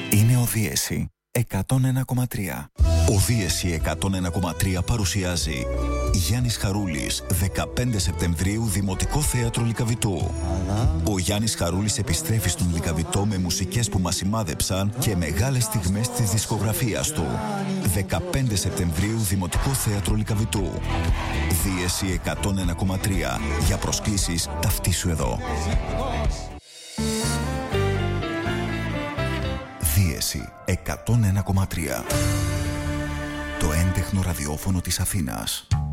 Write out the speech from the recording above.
Είναι ο Δίεση 101,3. Ο Δίεση 101,3 παρουσιάζει Γιάννης Χαρούλης, 15 Σεπτεμβρίου, Δημοτικό Θέατρο Λυκαβητού. Ο Γιάννης Χαρούλης επιστρέφει στον Λυκαβητό με μουσικές που μας σημάδεψαν και μεγάλες στιγμές της δισκογραφίας του. 15 Σεπτεμβρίου, Δημοτικό Θέατρο Λυκαβητού. Δίεση 101,3. Για προσκλήσεις ταυτίσου εδώ. Δίεση 101,3. Το έντεχνο ραδιόφωνο της Αθήνας.